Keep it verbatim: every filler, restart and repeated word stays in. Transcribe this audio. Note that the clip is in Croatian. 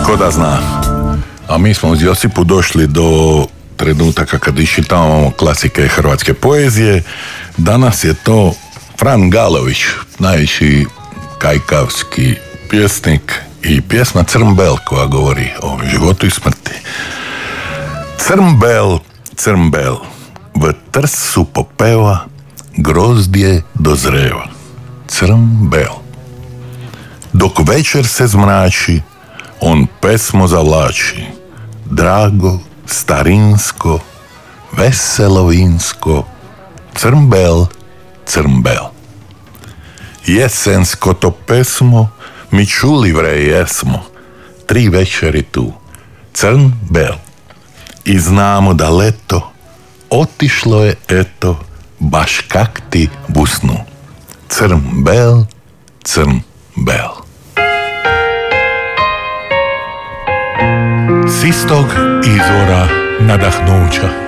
Ko da zna. A mi smo uz Josipu došli do trenutaka kad iščitavamo klasike hrvatske poezije. Danas je to Fran Galović, najviši kajkavski pjesnik i pjesma Crmbel koja govori o životu i smrti. Crmbel, crmbel, v trsu popeva, grozdje dozreva. Crmbel. Dok večer se zmrači, on pesmo zavlači, drago, starinsko, veselo vinsko, crmbel, crmbel. Jesensko to pesmo mi čuli vre jesmo, tri večeri tu, crmbel. I znamo da leto otišlo je eto, baš kak ti v snu. Crmbel, crmbel. S istog izvora nadahnuća